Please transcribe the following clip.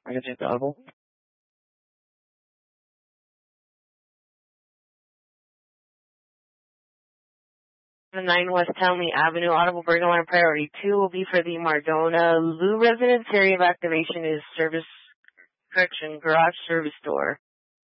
I can take the audible. The 9 West Townley Avenue audible burglar alarm priority 2 will be for the Mardona Lou residence. Area of activation is service correction garage service door.